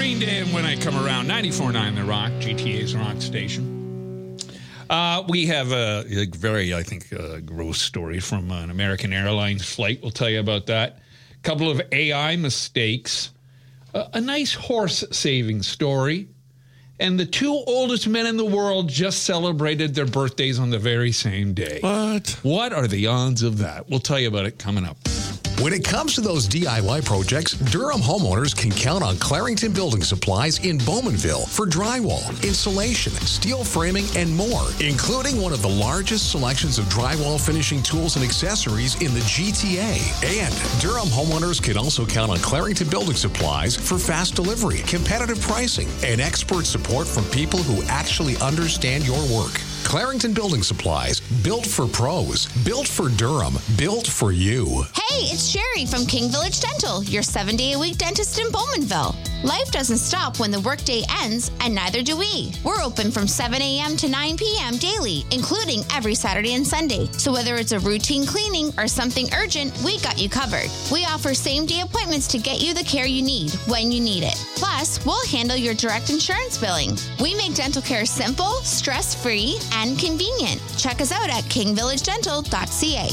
Green Day and When I Come Around, 94.9 The Rock, GTA's Rock Station. We have a very, I think, gross story from an American Airlines flight. We'll tell you about that. A couple of AI mistakes. A nice horse-saving story. And the two oldest men in the world just celebrated their birthdays on the very same day. What are the odds of that? We'll tell you about it coming up. When it comes to those DIY projects, Durham homeowners can count on Clarington Building Supplies in Bowmanville for drywall, insulation, steel framing, and more, including one of the largest selections of drywall finishing tools and accessories in the GTA. And Durham homeowners can also count on Clarington Building Supplies for fast delivery, competitive pricing, and expert support from people who actually understand your work. Clarington Building Supplies, built for pros, built for Durham, built for you. Hey, it's Sherry from King Village Dental, your 7-day-a-week dentist in Bowmanville. Life doesn't stop when the workday ends, and neither do we. We're open from 7 a.m. to 9 p.m. daily, including every Saturday and Sunday. So whether it's a routine cleaning or something urgent, we got you covered. We offer same-day appointments to get you the care you need when you need it. Plus, we'll handle your direct insurance billing. We make dental care simple, stress-free, and convenient. Check us out at kingvillagedental.ca.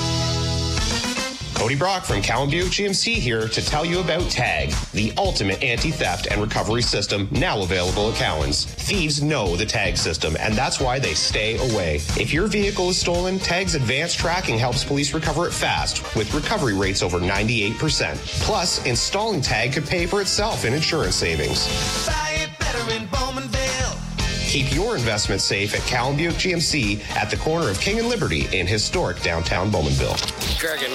Cody Brock from Cowan Buick GMC here to tell you about TAG, the ultimate anti-theft and recovery system now available at Cowan's. Thieves know the TAG system, and that's why they stay away. If your vehicle is stolen, TAG's advanced tracking helps police recover it fast, with recovery rates over 98%. Plus, installing TAG could pay for itself in insurance savings. Buy it better in Bowmanville. Keep your investment safe at Cowan Buick GMC at the corner of King and Liberty in historic downtown Bowmanville. Kurgan